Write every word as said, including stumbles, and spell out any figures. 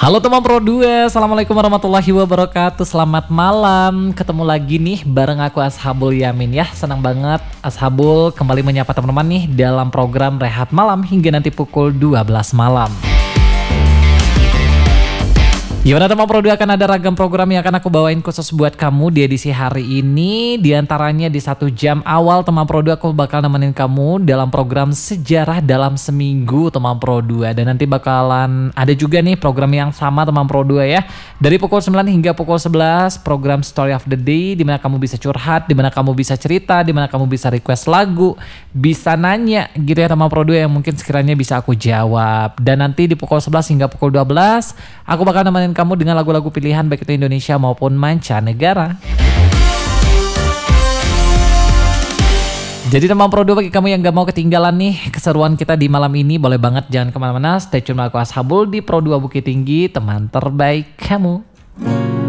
Halo teman Pro dua, Assalamualaikum warahmatullahi wabarakatuh. Selamat malam, ketemu lagi nih bareng aku Ashabul Yamin ya. Senang banget Ashabul kembali menyapa teman-teman nih dalam program Rehat Malam hingga nanti pukul dua belas malam. Gimana teman Pro dua, akan ada ragam program yang akan aku bawain khusus buat kamu di edisi hari ini. Di antaranya di satu jam awal teman Pro dua aku bakal nemenin kamu dalam program Sejarah dalam Seminggu teman Pro dua. Dan nanti bakalan ada juga nih program yang sama teman Pro dua ya. Dari pukul sembilan hingga pukul sebelas program Story of the Day, dimana kamu bisa curhat, dimana kamu bisa cerita, dimana kamu bisa request lagu, bisa nanya gitu ya teman Pro dua yang mungkin sekiranya bisa aku jawab. Dan nanti di pukul sebelas hingga pukul dua belas aku bakal nemenin kamu dengan lagu-lagu pilihan baik itu Indonesia maupun mancanegara. Jadi teman Pro dua, bagi kamu yang gak mau ketinggalan nih keseruan kita di malam ini, boleh banget jangan kemana-mana, stay tune sama aku Ashabul di Pro dua Bukit Tinggi, teman terbaik kamu.